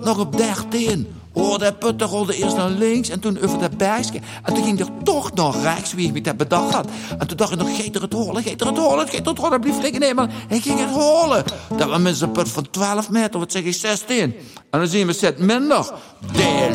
nog op 13. Oh, de putter rolde eerst naar links en toen over dat bergje. En toen ging er toch nog rechts, wie ik me dat bedacht had. En toen dacht ik nog, geet er het holen, dat blieft liggen. Nee, maar hij ging het holen. Dat was met een put van 12 meter, wat zeg ik, 16. En dan zien we zet minder.